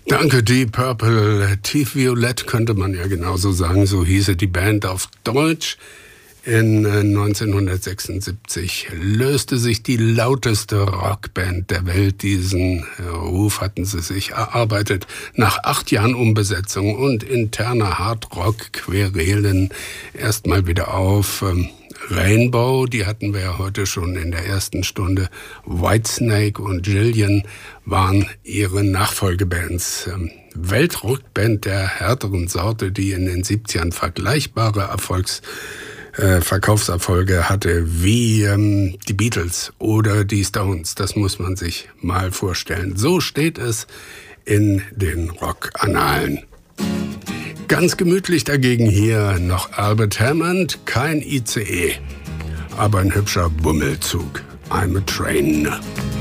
Danke, Deep Purple. Tiefviolett könnte man ja genauso sagen, so hieße die Band auf Deutsch. In 1976 löste sich die lauteste Rockband der Welt. Diesen Ruf hatten sie sich erarbeitet nach 8 Jahren Umbesetzung und interner Hardrock-Querelen erstmal wieder auf. Rainbow, die hatten wir ja heute schon in der ersten Stunde. Whitesnake und Jillian waren ihre Nachfolgebands. Weltrockband der härteren Sorte, die in den 70ern vergleichbare Verkaufserfolge hatte wie die Beatles oder die Stones. Das muss man sich mal vorstellen. So steht es in den Rockannalen. Ganz gemütlich dagegen hier noch Albert Hammond, kein ICE, aber ein hübscher Bummelzug. I'm a Train.